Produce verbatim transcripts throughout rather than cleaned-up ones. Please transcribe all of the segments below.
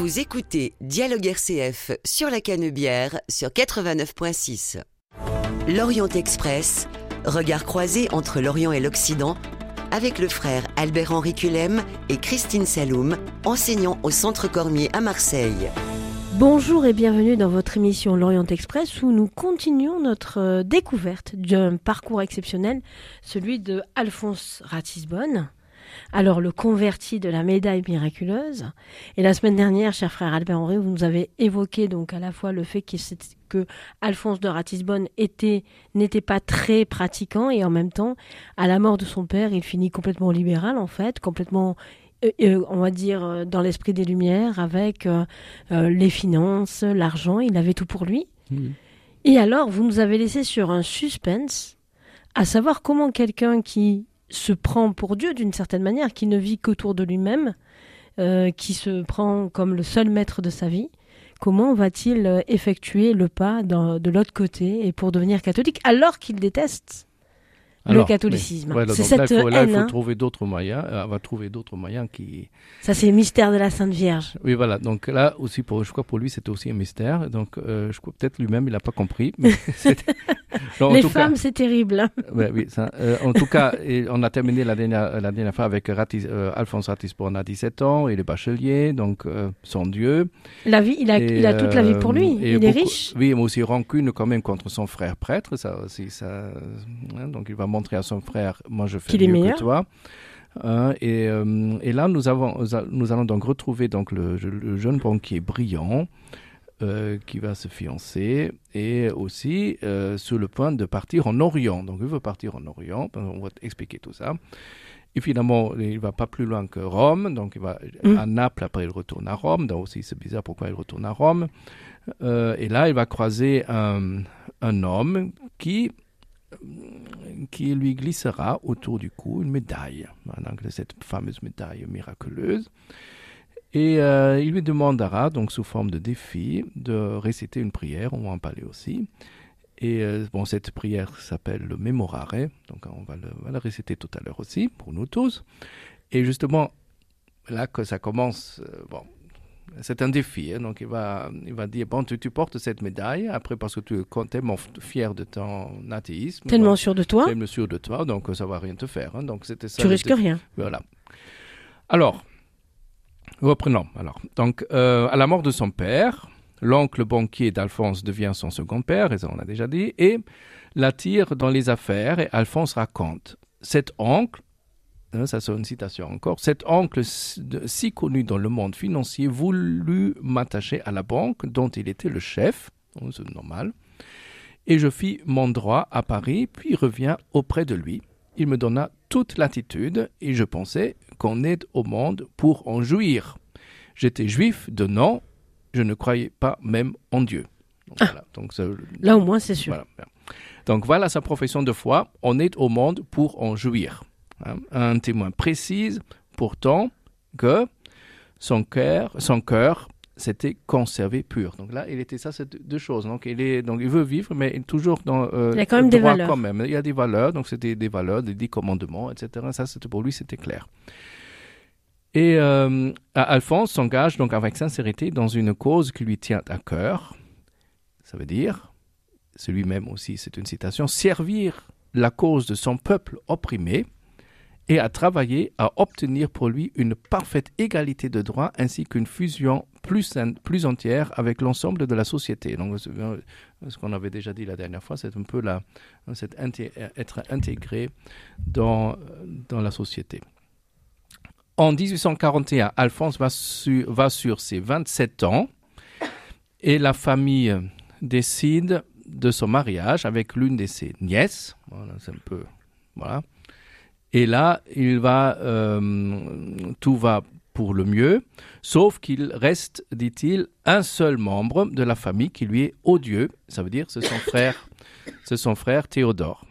Vous écoutez Dialogue R C F sur la Canebière sur quatre-vingt-neuf virgule six. L'Orient Express, regard croisé entre l'Orient et l'Occident, avec le frère Albert-Henri Culem et Christine Saloum, enseignants au Centre Cormier à Marseille. Bonjour et bienvenue dans votre émission L'Orient Express où nous continuons notre découverte d'un parcours exceptionnel, celui de Alphonse Ratisbonne. Alors, le converti de la médaille miraculeuse. Et la semaine dernière, cher frère Albert-Henri, vous nous avez évoqué donc à la fois le fait que, que Alphonse de Ratisbonne était, n'était pas très pratiquant et en même temps, à la mort de son père, il finit complètement libéral en fait, complètement, euh, euh, on va dire, dans l'esprit des Lumières, avec euh, euh, les finances, l'argent, il avait tout pour lui. Mmh. Et alors, vous nous avez laissé sur un suspense, à savoir comment quelqu'un qui se prend pour Dieu d'une certaine manière, qui ne vit qu'autour de lui-même, euh, qui se prend comme le seul maître de sa vie, comment va-t-il euh, effectuer le pas dans, de l'autre côté et pour devenir catholique alors qu'il déteste Alors, le catholicisme. Mais, voilà, c'est donc cette là, il faut, là, haine. il faut hein. trouver d'autres moyens. Euh, on va trouver d'autres moyens qui. Ça, c'est le mystère de la Sainte Vierge. Oui, voilà. Donc là aussi, pour, je crois pour lui, c'était aussi un mystère. Donc, euh, je crois peut-être lui-même, il n'a pas compris. Mais Alors, Les femmes, cas, c'est terrible. Ouais, oui, ça. Euh, en tout cas, et on a terminé la dernière, la dernière fois avec Ratis, euh, Alphonse Ratisbonne à dix-sept ans. Il est bachelier, donc euh, son Dieu. La vie, il a, et, il a toute la vie pour lui. Il beaucoup, est riche. Oui, mais aussi rancune quand même contre son frère prêtre. Ça aussi, ça. Hein, donc, il va montrer à son frère. Moi, je fais qu'il mieux est meilleur. que toi. Euh, et, euh, et là, nous, avons, nous allons donc retrouver donc, le, le jeune banquier brillant euh, qui va se fiancer et aussi euh, sur le point de partir en Orient. Donc, il veut partir en Orient. On va expliquer tout ça. Et finalement, il ne va pas plus loin que Rome. Donc, il va mmh. à Naples. Après, il retourne à Rome. Donc, aussi, c'est bizarre pourquoi il retourne à Rome. Euh, et là, il va croiser un, un homme qui... qui lui glissera autour du cou une médaille, donc cette fameuse médaille miraculeuse. Et euh, il lui demandera, donc sous forme de défi, de réciter une prière, on va en parler aussi. Et euh, bon, cette prière s'appelle le Memorare, donc on va le, on va le réciter tout à l'heure aussi, pour nous tous. Et justement, là que ça commence, euh, bon, c'est un défi, hein, donc il va, il va dire, bon, tu, tu portes cette médaille, après parce que tu es tellement fier de ton athéisme. Tellement bon, sûr de toi. Tellement sûr de toi, donc ça ne va rien te faire. Hein, donc c'était ça. Tu risques défi. rien. Voilà. Alors, reprenons. Alors, donc, euh, à la mort de son père, l'oncle banquier d'Alphonse devient son second père, et ça on a déjà dit, et l'attire dans les affaires, et Alphonse raconte. Cet oncle, ça c'est une citation encore, cet oncle si connu dans le monde financier voulut m'attacher à la banque dont il était le chef, c'est normal, et je fis mon droit à Paris, puis reviens auprès de lui. Il me donna toute latitude et je pensais qu'on est au monde pour en jouir. J'étais juif de nom, je ne croyais pas même en Dieu. Donc, ah, voilà. Donc, ça, là au moins c'est sûr. Voilà. Donc voilà sa profession de foi, on est au monde pour en jouir. Un témoin précise pourtant que son cœur, son cœur s'était conservé pur. Donc là, il était ça, c'est deux choses. Donc il est, donc il veut vivre, mais toujours dans euh, il y a quand même des valeurs. Quand même. Il y a des valeurs, donc c'était des valeurs, des dix commandements, et cetera. Ça, c'était, pour lui, c'était clair. Et euh, Alphonse s'engage donc avec sincérité dans une cause qui lui tient à cœur. Ça veut dire, c'est lui-même aussi, c'est une citation, servir la cause de son peuple opprimé et à travailler à obtenir pour lui une parfaite égalité de droits ainsi qu'une fusion plus, plus entière avec l'ensemble de la société. Donc, ce qu'on avait déjà dit la dernière fois, c'est un peu la, c'est inté- être intégré dans, dans la société. En dix-huit cent quarante et un, Alphonse va, su, va sur ses vingt-sept ans et la famille décide de son mariage avec l'une de ses nièces. Voilà, c'est un peu... Voilà. Et là, il va, euh, tout va pour le mieux, sauf qu'il reste, dit-il, un seul membre de la famille qui lui est odieux. Ça veut dire c'est son frère, c'est son frère Théodore.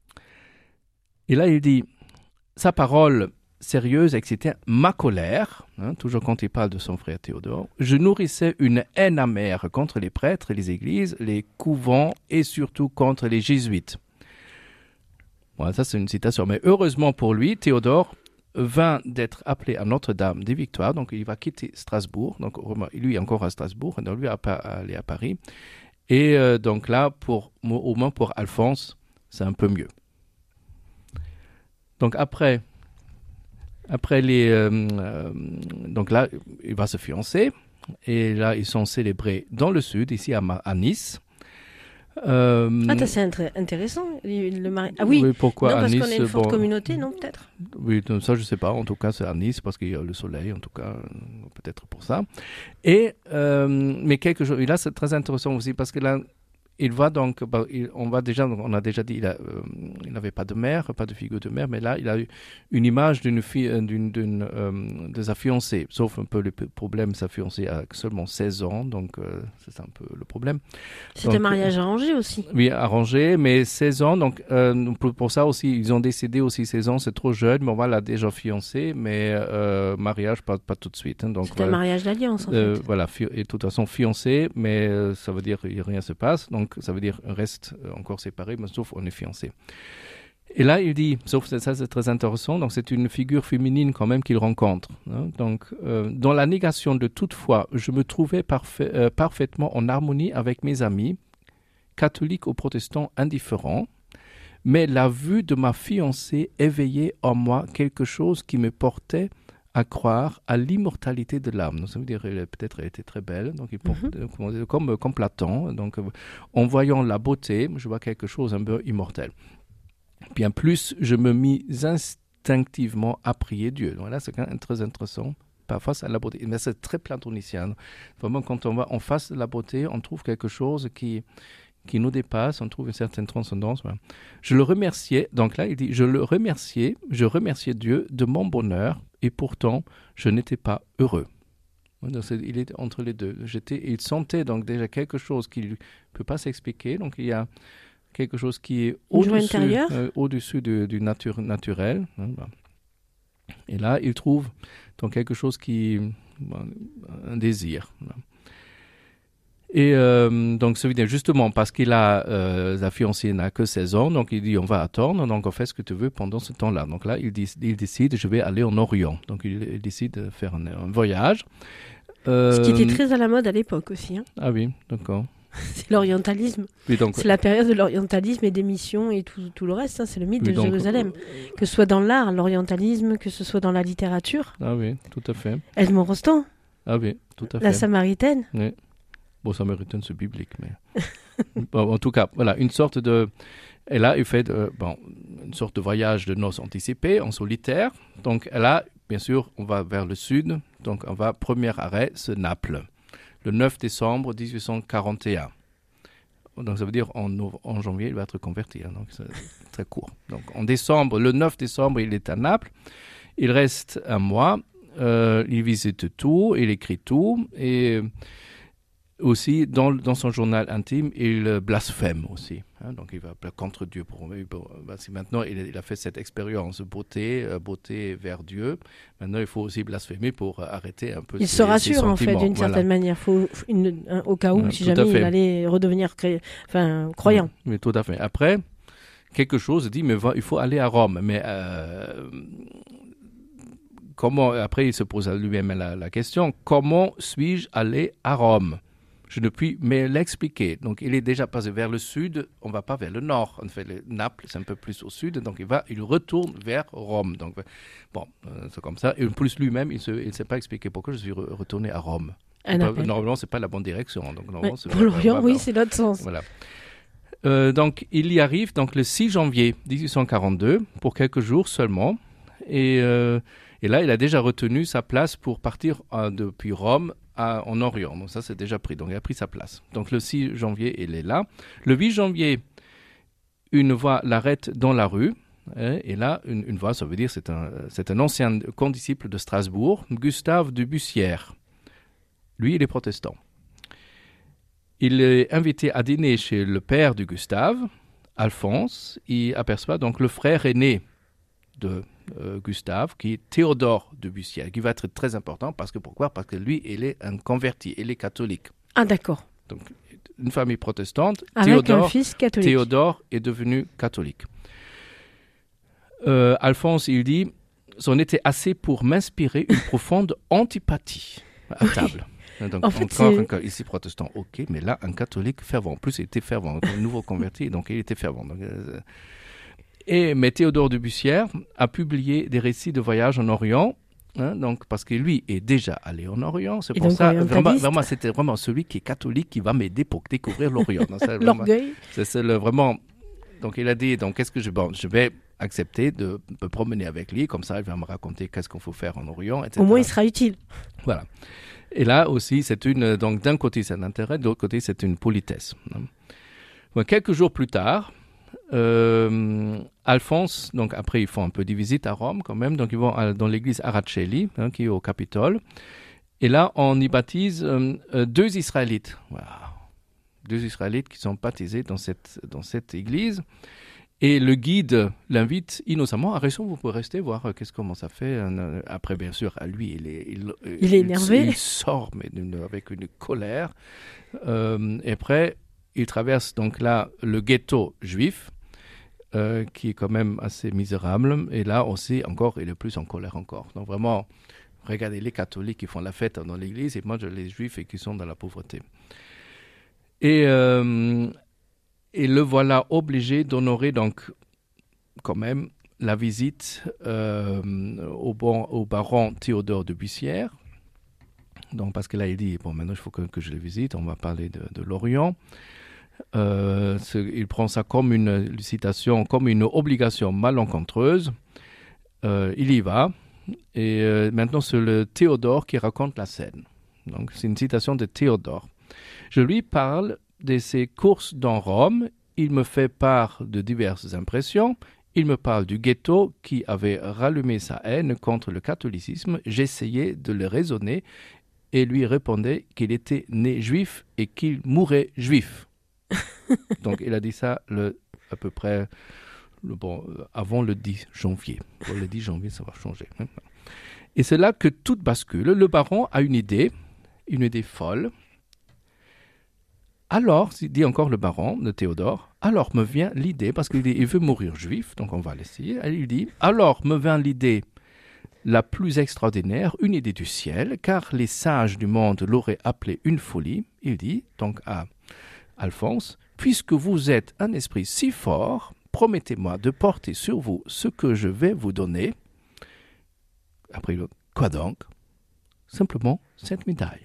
Et là, il dit, sa parole sérieuse excitait ma colère, hein, toujours quand il parle de son frère Théodore. Je nourrissais une haine amère contre les prêtres, les églises, les couvents et surtout contre les jésuites. Voilà, ça c'est une citation. Mais heureusement pour lui, Théodore vint d'être appelé à Notre-Dame des Victoires, donc il va quitter Strasbourg, donc lui encore à Strasbourg, donc lui va aller à Paris. Et euh, donc là, pour, au moins pour Alphonse, c'est un peu mieux. Donc après, après les, euh, euh, donc là, il va se fiancer, et là, ils sont célébrés dans le sud, ici à, à Nice. Euh, ah, c'est int- intéressant. Le, le mari... Ah oui, oui pourquoi non, à parce Nice, qu'on a une forte bon, communauté, non, peut-être. Oui, ça je ne sais pas. En tout cas, c'est à Nice parce qu'il y a le soleil, en tout cas, peut-être pour ça. Et, euh, mais quelque chose, et là c'est très intéressant aussi parce que là, il va donc, bah, il, on, va déjà, on a déjà dit, il n'avait euh, pas de mère, pas de figure de mère, mais là, il a eu une image d'une fille, d'une, d'une, euh, de sa fiancée, sauf un peu le problème, sa fiancée a seulement seize ans, donc euh, c'est un peu le problème. C'est un mariage arrangé aussi. Oui, arrangé, mais seize ans, donc euh, pour, pour ça aussi, ils ont décidé aussi seize ans, c'est trop jeune, mais on va la déjà fiancée, mais euh, mariage, pas, pas tout de suite. Hein, donc, c'est voilà. un mariage d'alliance, en euh, fait. Voilà, fi- et de toute façon fiancée, mais euh, ça veut dire que rien ne se passe, donc ça veut dire on reste encore séparés, mais sauf on est fiancés. Et là, il dit, sauf ça, ça c'est très intéressant, donc c'est une figure féminine quand même qu'il rencontre. Hein, donc, euh, dans la négation de toute foi, je me trouvais parfait, euh, parfaitement en harmonie avec mes amis, catholiques ou protestants indifférents, mais la vue de ma fiancée éveillait en moi quelque chose qui me portait à croire à l'immortalité de l'âme. Donc, ça veut dire qu'elle peut-être elle était très belle, donc il porte, mm-hmm. comme, comme Platon. Donc, en voyant la beauté, je vois quelque chose un peu immortel. Bien plus, je me mis instinctivement à prier Dieu. Donc là, c'est quand même très intéressant. Pas face à la beauté, mais c'est très platonicienne. Vraiment, quand on va en face de la beauté, on trouve quelque chose qui qui nous dépasse, on trouve une certaine transcendance. Voilà. Je le remerciais, donc là il dit, je le remerciais, je remerciais Dieu de mon bonheur, et pourtant je n'étais pas heureux. Donc, il était entre les deux. J'étais, il sentait donc déjà quelque chose qui ne peut pas s'expliquer, donc il y a quelque chose qui est au-dessus, euh, au-dessus du, du nature, naturel. Hein, bah. Et là il trouve donc quelque chose qui, bah, un désir. Voilà. Et euh, donc, ça veut dire justement parce qu'il a, euh, la fiancée n'a que seize ans, donc il dit on va attendre, donc on fait ce que tu veux pendant ce temps-là. Donc là, il, dit, il décide, je vais aller en Orient. Donc il, il décide de faire un, un voyage. Euh, ce qui était très à la mode à l'époque aussi. Hein. Ah oui, d'accord. C'est l'orientalisme. Oui, donc, c'est ouais. la période de l'orientalisme et des missions et tout, tout le reste. Hein, c'est le mythe oui, de donc, Jérusalem. Euh, que ce soit dans l'art, l'orientalisme, que ce soit dans la littérature. Ah oui, tout à fait. Edmond Rostand. Ah oui, tout à fait. La Samaritaine. Oui. Bon, Samaritaine, c'est biblique, mais... bon, en tout cas, voilà, une sorte de... Et là, il fait de, bon, une sorte de voyage de noces anticipé, en solitaire. Donc là, bien sûr, on va vers le sud. Donc, on va, premier arrêt, c'est Naples. Le neuf décembre dix-huit cent quarante et un. Donc, ça veut dire en, en janvier, il va être converti. Hein, donc, c'est très court. Donc, en décembre, le neuf décembre, il est à Naples. Il reste un mois. Euh, il visite tout, il écrit tout. Et... Aussi, dans, dans son journal intime, il blasphème aussi. Hein, donc, il va contre Dieu. Pour, pour, parce que maintenant, il, il a fait cette expérience beauté, euh, beauté vers Dieu. Maintenant, il faut aussi blasphémer pour arrêter un peu il ses, se rassure, ses en fait, d'une voilà. certaine manière. Faut une, un, au cas où, ouais, si jamais il allait redevenir cré... enfin, croyant. Ouais, mais tout à fait. Après, quelque chose dit, mais va, il faut aller à Rome. Mais... Euh, comment, après, il se pose à lui-même la, la question, comment suis-je allé à Rome ? Je ne puis mais l'expliquer. Donc, il est déjà passé vers le sud, on ne va pas vers le nord. En fait, le Naples, c'est un peu plus au sud, donc il, va, il retourne vers Rome. Donc, bon, euh, c'est comme ça. Et en plus, lui-même, il ne s'est pas expliqué pourquoi je suis re- retourné à Rome. Pas, normalement, ce n'est pas la bonne direction. Donc, ouais, c'est pour l'Orient, oui, c'est l'autre sens. Voilà. Euh, donc, il y arrive donc, le six janvier dix-huit cent quarante-deux, pour quelques jours seulement. Et, euh, et là, il a déjà retenu sa place pour partir euh, depuis Rome À, en Orient. Donc ça, c'est déjà pris. Donc il a pris sa place. Donc le six janvier, il est là. Le huit janvier, une voix l'arrête dans la rue. Et là, une, une voix, ça veut dire c'est un, c'est un ancien condisciple de Strasbourg, Gustave de Bussière. Lui, il est protestant. Il est invité à dîner chez le père de Gustave, Alphonse. Il aperçoit donc le frère aîné de euh, Gustave, qui est Théodore de Bussière, qui va être très important, parce que pourquoi ? Parce que lui, il est un converti, il est catholique. Ah, d'accord. Donc, une famille protestante, avec Théodore, un fils catholique. Théodore est devenu catholique. Euh, Alphonse, il dit, c'en était assez pour m'inspirer une profonde antipathie à table. Donc, en fait, encore c'est... un cas ici protestant, ok, mais là, un catholique fervent. En plus, il était fervent, un nouveau converti, donc il était fervent. Donc, euh... Et, mais Théodore de Bussière a publié des récits de voyage en Orient, hein, donc, parce que lui est déjà allé en Orient. C'est Et pour donc, ça, vraiment, orientaliste. vraiment, c'était vraiment celui qui est catholique qui va m'aider pour découvrir l'Orient. Non, c'est vraiment- L'orgueil. c'est, c'est le, vraiment. Donc, il a dit, donc, qu'est-ce que je, bon, je vais accepter de me promener avec lui, comme ça, il va me raconter qu'est-ce qu'il faut faire en Orient, et cetera. Au moins, il sera utile. Voilà. Et là aussi, c'est une, donc d'un côté c'est un intérêt, de l'autre côté c'est une politesse. Bon, quelques jours plus tard, euh, Alphonse, donc après ils font un peu de visite à Rome quand même, donc ils vont à, dans l'église Aracelli, hein, qui est au Capitole. Et là, on y baptise euh, euh, deux Israélites. Voilà. Deux Israélites qui sont baptisés dans cette, dans cette église. Et le guide l'invite innocemment à rester, vous pouvez rester, voir euh, qu'est-ce comment ça fait. Euh, après, bien sûr, à lui, il est, il, Il est énervé. Il, il sort, mais d'une, avec une colère. Euh, et après, il traverse donc là le ghetto juif, euh, qui est quand même assez misérable. Et là aussi, encore, il est plus en colère encore. Donc vraiment, regardez les catholiques qui font la fête dans l'église et moi, les juifs et qui sont dans la pauvreté. Et... Euh, Et le voilà obligé d'honorer donc quand même la visite euh, au, bon, au baron Théodore de Bussière. Donc parce que là il dit, bon maintenant il faut que, que je le visite, on va parler de, de l'Orient. Euh, il prend ça comme une citation, comme une obligation malencontreuse. Euh, il y va. Et euh, maintenant c'est le Théodore qui raconte la scène. Donc c'est une citation de Théodore. Je lui parle de ses courses dans Rome, il me fait part de diverses impressions. Il me parle du ghetto qui avait rallumé sa haine contre le catholicisme. J'essayais de le raisonner et lui répondais qu'il était né juif et qu'il mourrait juif. Donc il a dit ça le, à peu près le, bon, avant le dix janvier. Bon, le dix janvier, ça va changer. Et c'est là que tout bascule. Le baron a une idée, une idée folle. Alors, dit encore le baron de Théodore, alors me vient l'idée, parce qu'il dit, il veut mourir juif, donc on va l'essayer. Il dit, alors me vient l'idée la plus extraordinaire, une idée du ciel, car les sages du monde l'auraient appelée une folie. Il dit donc à Alphonse, puisque vous êtes un esprit si fort, promettez-moi de porter sur vous ce que je vais vous donner. Après, il dit, quoi donc? Simplement cette médaille.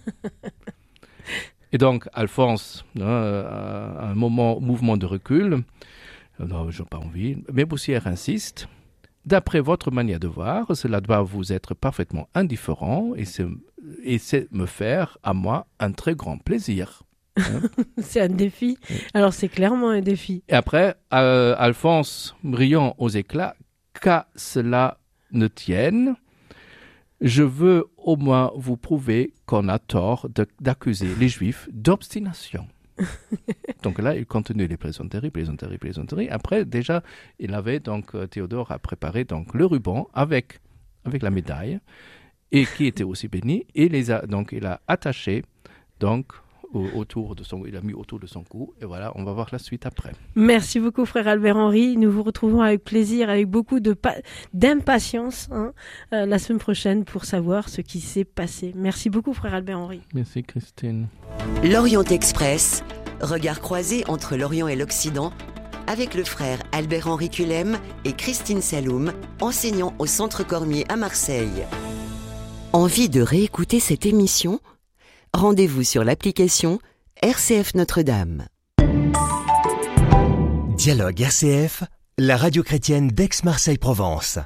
Et donc, Alphonse, hein, à un moment, mouvement de recul, non, je n'ai pas envie, mais Bussière insiste. D'après votre manière de voir, cela doit vous être parfaitement indifférent et c'est, et c'est me faire, à moi, un très grand plaisir. Hein. C'est un défi. Alors, c'est clairement un défi. Et après, euh, Alphonse, brillant aux éclats, qu'à cela ne tienne, je veux au moins vous prouver qu'on a tort de, d'accuser les Juifs d'obstination. Donc là, il continue les plaisanteries, plaisanteries, plaisanteries. Après, déjà, il avait donc, Théodore a préparé donc le ruban avec, avec la médaille, et qui était aussi béni, et les a, donc il a attaché donc autour de son, il a mis autour de son cou, et voilà, on va voir la suite après. Merci beaucoup, frère Albert-Henri. Nous vous retrouvons avec plaisir, avec beaucoup de pa- d'impatience hein, euh, la semaine prochaine pour savoir ce qui s'est passé. Merci beaucoup, frère Albert-Henri. Merci, Christine. L'Orient Express, regard croisé entre l'Orient et l'Occident, avec le frère Albert-Henri Culem et Christine Saloum, enseignants au Centre Cormier à Marseille. Envie de réécouter cette émission ? Rendez-vous sur l'application R C F Notre-Dame. Dialogue R C F, la radio chrétienne d'Aix-Marseille-Provence.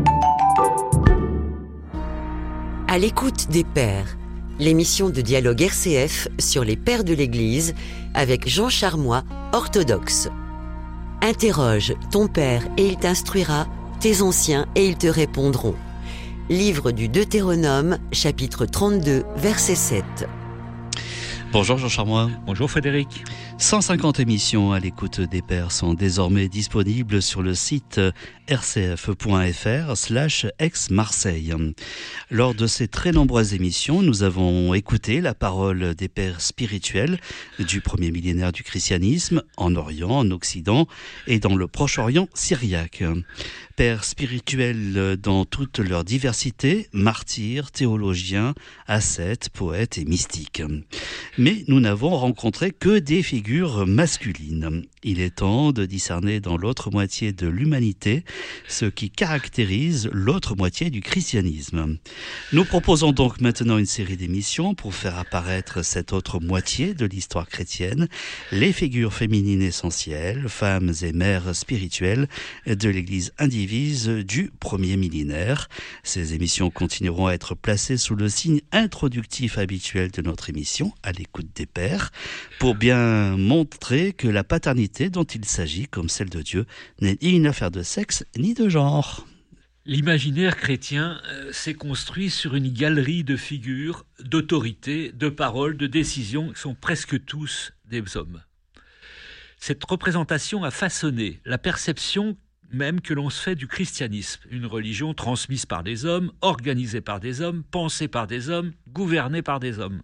À l'écoute des pères, l'émission de Dialogue R C F sur les pères de l'Église avec Jean Charmois, orthodoxe. Interroge ton père et il t'instruira, tes anciens et ils te répondront. Livre du Deutéronome, chapitre trente-deux, verset sept. Bonjour Jean Charmois. Bonjour Frédéric. cent cinquante émissions à l'écoute des pairs sont désormais disponibles sur le site r c f point f r slash ex Marseille. Lors de ces très nombreuses émissions, nous avons écouté la parole des pères spirituels du premier millénaire du christianisme en Orient, en Occident et dans le Proche-Orient syriaque. Pères spirituels dans toute leur diversité, martyrs, théologiens, ascètes, poètes et mystiques. Mais nous n'avons rencontré que des figures masculines. Il est temps de discerner dans l'autre moitié de l'humanité ce qui caractérise l'autre moitié du christianisme. Nous proposons donc maintenant une série d'émissions pour faire apparaître cette autre moitié de l'histoire chrétienne, les figures féminines essentielles, femmes et mères spirituelles de l'Église indivise du premier millénaire. Ces émissions continueront à être placées sous le signe introductif habituel de notre émission, à l'écoute des pères, pour bien montrer que la paternité dont il s'agit, comme celle de Dieu, n'est ni une affaire de sexe ni de genre. L'imaginaire chrétien euh, s'est construit sur une galerie de figures, d'autorité, de paroles, de décisions qui sont presque tous des hommes. Cette représentation a façonné la perception même que l'on se fait du christianisme, une religion transmise par des hommes, organisée par des hommes, pensée par des hommes, gouvernée par des hommes.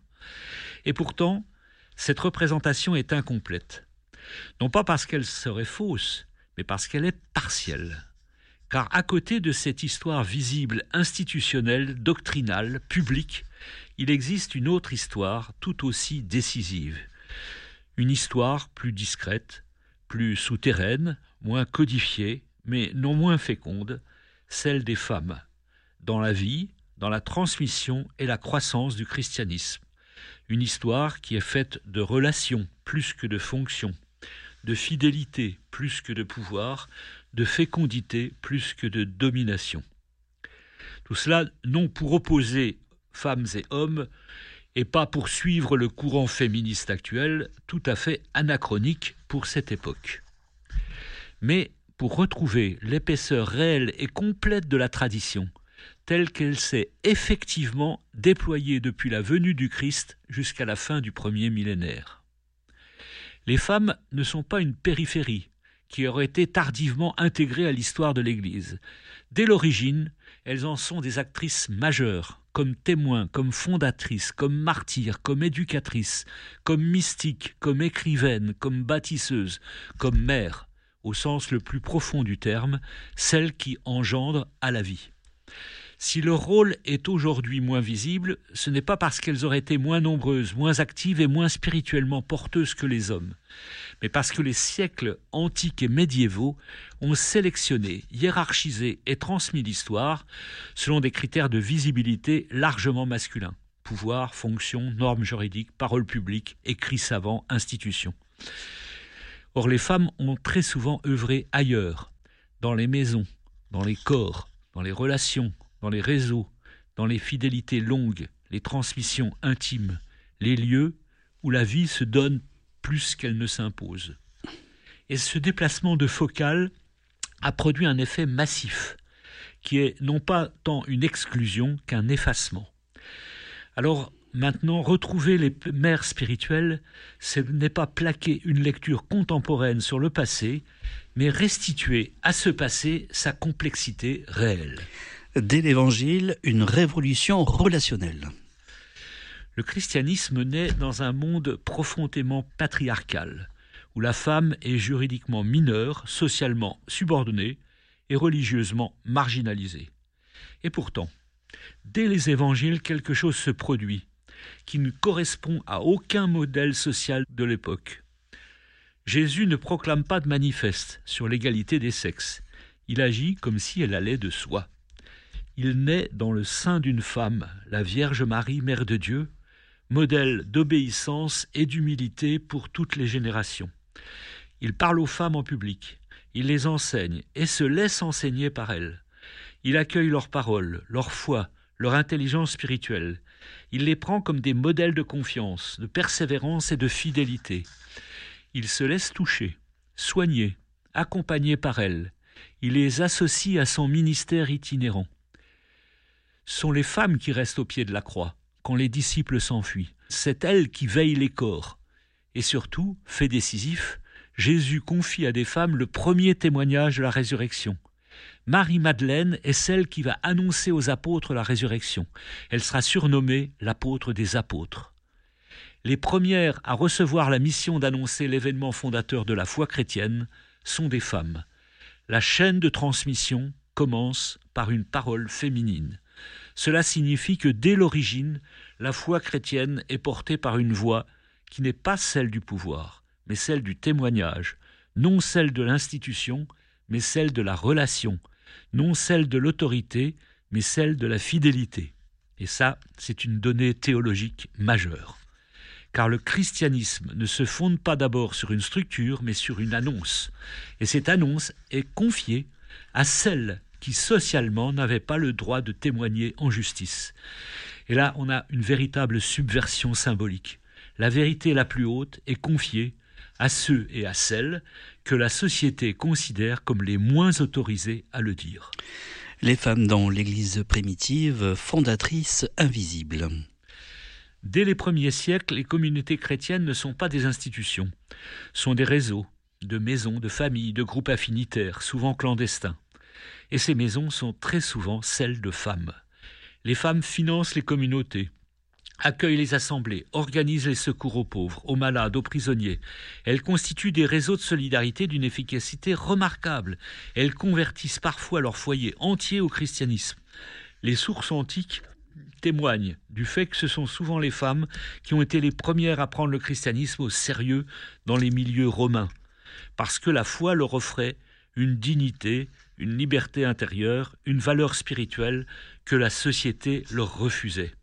Et pourtant, cette représentation est incomplète. Non pas parce qu'elle serait fausse, mais parce qu'elle est partielle. Car à côté de cette histoire visible, institutionnelle, doctrinale, publique, il existe une autre histoire tout aussi décisive. Une histoire plus discrète, plus souterraine, moins codifiée, mais non moins féconde, celle des femmes, dans la vie, dans la transmission et la croissance du christianisme. Une histoire qui est faite de relations plus que de fonctions, de fidélité plus que de pouvoir, de fécondité plus que de domination. Tout cela non pour opposer femmes et hommes, et pas pour suivre le courant féministe actuel, tout à fait anachronique pour cette époque. Mais pour retrouver l'épaisseur réelle et complète de la tradition, telle qu'elle s'est effectivement déployée depuis la venue du Christ jusqu'à la fin du premier millénaire. Les femmes ne sont pas une périphérie qui aurait été tardivement intégrée à l'histoire de l'Église. Dès l'origine, elles en sont des actrices majeures, comme témoins, comme fondatrices, comme martyrs, comme éducatrices, comme mystiques, comme écrivaines, comme bâtisseuses, comme mères, au sens le plus profond du terme, celles qui engendrent à la vie. Si leur rôle est aujourd'hui moins visible, ce n'est pas parce qu'elles auraient été moins nombreuses, moins actives et moins spirituellement porteuses que les hommes, mais parce que les siècles antiques et médiévaux ont sélectionné, hiérarchisé et transmis l'histoire selon des critères de visibilité largement masculins. Pouvoir, fonction, normes juridiques, paroles publiques, écrits savants, institutions. Or, les femmes ont très souvent œuvré ailleurs, dans les maisons, dans les corps, dans les relations, dans les réseaux, dans les fidélités longues, les transmissions intimes, les lieux où la vie se donne plus qu'elle ne s'impose. Et ce déplacement de focale a produit un effet massif, qui est non pas tant une exclusion qu'un effacement. Alors, maintenant, retrouver les mères spirituelles, ce n'est pas plaquer une lecture contemporaine sur le passé, mais restituer à ce passé sa complexité réelle. Dès l'Évangile, une révolution relationnelle. Le christianisme naît dans un monde profondément patriarcal, où la femme est juridiquement mineure, socialement subordonnée et religieusement marginalisée. Et pourtant, dès les évangiles, quelque chose se produit qui ne correspond à aucun modèle social de l'époque. Jésus ne proclame pas de manifeste sur l'égalité des sexes. Il agit comme si elle allait de soi. Il naît dans le sein d'une femme, la Vierge Marie, Mère de Dieu, modèle d'obéissance et d'humilité pour toutes les générations. Il parle aux femmes en public, il les enseigne et se laisse enseigner par elles. Il accueille leurs paroles, leur foi, leur intelligence spirituelle. Il les prend comme des modèles de confiance, de persévérance et de fidélité. Il se laisse toucher, soigner, accompagner par elles. Il les associe à son ministère itinérant. Ce sont les femmes qui restent au pied de la croix quand les disciples s'enfuient. C'est elles qui veillent les corps. Et surtout, fait décisif, Jésus confie à des femmes le premier témoignage de la résurrection. Marie-Madeleine est celle qui va annoncer aux apôtres la résurrection. Elle sera surnommée l'apôtre des apôtres. Les premières à recevoir la mission d'annoncer l'événement fondateur de la foi chrétienne sont des femmes. La chaîne de transmission commence par une parole féminine. Cela signifie que dès l'origine, la foi chrétienne est portée par une voix qui n'est pas celle du pouvoir, mais celle du témoignage, non celle de l'institution, mais celle de la relation, non celle de l'autorité, mais celle de la fidélité. Et ça, c'est une donnée théologique majeure. Car le christianisme ne se fonde pas d'abord sur une structure, mais sur une annonce. Et cette annonce est confiée à celles qui socialement n'avaient pas le droit de témoigner en justice. Et là, on a une véritable subversion symbolique. La vérité la plus haute est confiée à ceux et à celles que la société considère comme les moins autorisés à le dire. Les femmes dans l'Église primitive, fondatrices invisibles. Dès les premiers siècles, les communautés chrétiennes ne sont pas des institutions, sont des réseaux de maisons, de familles, de groupes affinitaires, souvent clandestins. Et ces maisons sont très souvent celles de femmes. Les femmes financent les communautés, accueillent les assemblées, organisent les secours aux pauvres, aux malades, aux prisonniers. Elles constituent des réseaux de solidarité d'une efficacité remarquable. Elles convertissent parfois leur foyer entier au christianisme. Les sources antiques témoignent du fait que ce sont souvent les femmes qui ont été les premières à prendre le christianisme au sérieux dans les milieux romains, parce que la foi leur offrait une dignité, une liberté intérieure, une valeur spirituelle que la société leur refusait.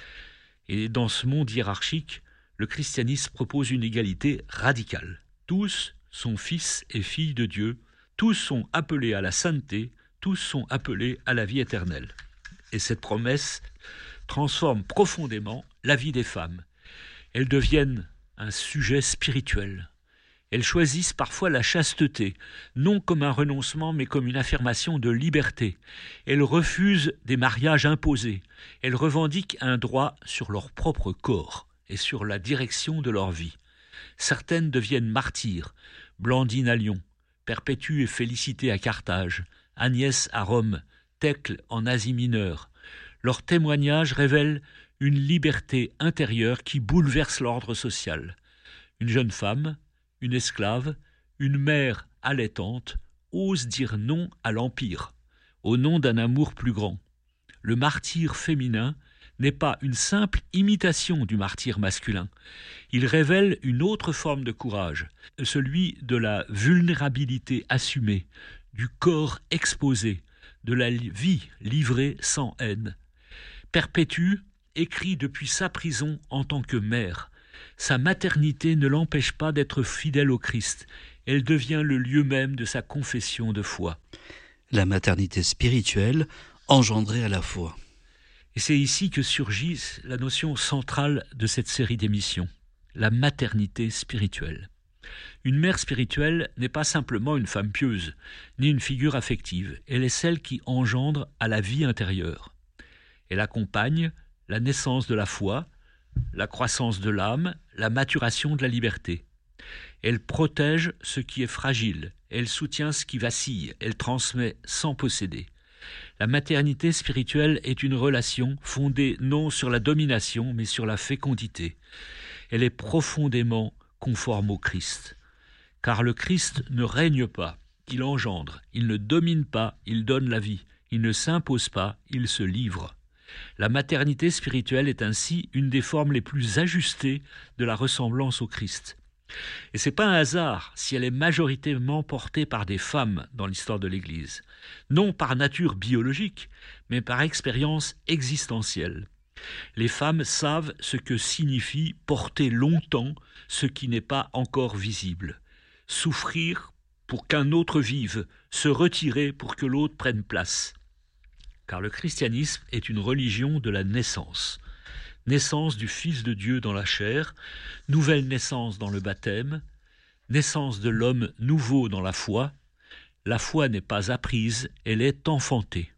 Et dans ce monde hiérarchique, le christianisme propose une égalité radicale. Tous sont fils et filles de Dieu, tous sont appelés à la sainteté, tous sont appelés à la vie éternelle. Et cette promesse transforme profondément la vie des femmes. Elles deviennent un sujet spirituel. Elles choisissent parfois la chasteté, non comme un renoncement, mais comme une affirmation de liberté. Elles refusent des mariages imposés. Elles revendiquent un droit sur leur propre corps et sur la direction de leur vie. Certaines deviennent martyrs, Blandine à Lyon, Perpétue et Félicité à Carthage, Agnès à Rome, Thècle en Asie mineure. Leurs témoignages révèlent une liberté intérieure qui bouleverse l'ordre social. Une jeune femme, une esclave, une mère allaitante, ose dire non à l'empire, au nom d'un amour plus grand. Le martyr féminin n'est pas une simple imitation du martyr masculin. Il révèle une autre forme de courage, celui de la vulnérabilité assumée, du corps exposé, de la vie livrée sans haine. Perpétue écrit depuis sa prison en tant que mère. Sa maternité ne l'empêche pas d'être fidèle au Christ. Elle devient le lieu même de sa confession de foi. La maternité spirituelle engendrée à la foi. Et c'est ici que surgit la notion centrale de cette série d'émissions, la maternité spirituelle. Une mère spirituelle n'est pas simplement une femme pieuse, ni une figure affective. Elle est celle qui engendre à la vie intérieure. Elle accompagne la naissance de la foi, la croissance de l'âme, la maturation de la liberté. Elle protège ce qui est fragile, elle soutient ce qui vacille, elle transmet sans posséder. La maternité spirituelle est une relation fondée non sur la domination, mais sur la fécondité. Elle est profondément conforme au Christ. Car le Christ ne règne pas, il engendre, il ne domine pas, il donne la vie, il ne s'impose pas, il se livre. La maternité spirituelle est ainsi une des formes les plus ajustées de la ressemblance au Christ. Et ce n'est pas un hasard si elle est majoritairement portée par des femmes dans l'histoire de l'Église, non par nature biologique, mais par expérience existentielle. Les femmes savent ce que signifie porter longtemps ce qui n'est pas encore visible, souffrir pour qu'un autre vive, se retirer pour que l'autre prenne place. Car le christianisme est une religion de la naissance. Naissance du Fils de Dieu dans la chair, nouvelle naissance dans le baptême, naissance de l'homme nouveau dans la foi. La foi n'est pas apprise, elle est enfantée.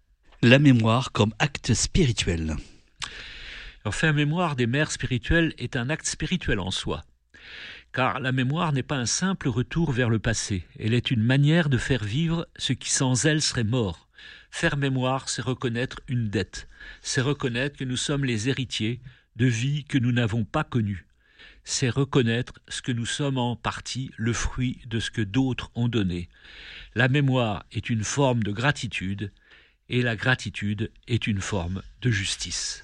La mémoire comme acte spirituel. Alors, faire mémoire des mères spirituelles est un acte spirituel en soi. car la mémoire n'est pas un simple retour vers le passé, elle est une manière de faire vivre ce qui sans elle serait mort. Faire mémoire, c'est reconnaître une dette, c'est reconnaître que nous sommes les héritiers de vies que nous n'avons pas connues, c'est reconnaître ce que nous sommes en partie le fruit de ce que d'autres ont donné. La mémoire est une forme de gratitude, et la gratitude est une forme de justice.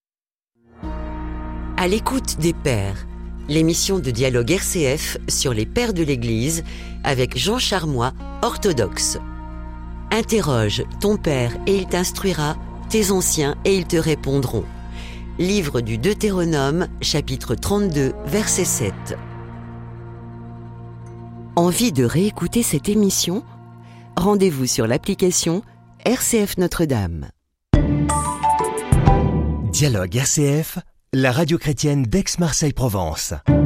À l'écoute des pères, l'émission de dialogue R C F sur les pères de l'Église avec Jean Charmois, orthodoxe. Interroge ton père et il t'instruira, tes anciens et ils te répondront. Livre du Deutéronome, chapitre trente-deux, verset sept. Envie de réécouter cette émission ? Rendez-vous sur l'application R C F Notre-Dame. Dialogue R C F, la radio chrétienne d'Aix-Marseille-Provence.